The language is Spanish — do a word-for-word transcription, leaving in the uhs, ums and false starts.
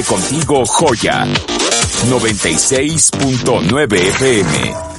Contigo Joya noventa y seis punto nueve F M.